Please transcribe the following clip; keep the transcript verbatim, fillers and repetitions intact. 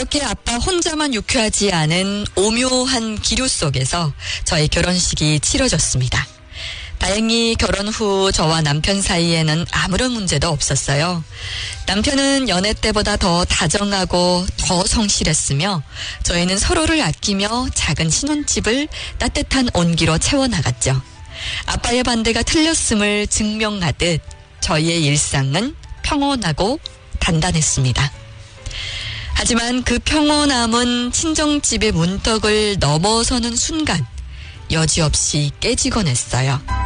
그렇게 아빠 혼자만 유쾌하지 않은 오묘한 기류 속에서 저의 결혼식이 치러졌습니다. 다행히 결혼 후 저와 남편 사이에는 아무런 문제도 없었어요. 남편은 연애 때보다 더 다정하고 더 성실했으며 저희는 서로를 아끼며 작은 신혼집을 따뜻한 온기로 채워나갔죠. 아빠의 반대가 틀렸음을 증명하듯 저희의 일상은 평온하고 단단했습니다. 하지만 그 평온함은 친정집의 문턱을 넘어서는 순간 여지없이 깨지곤 했어요.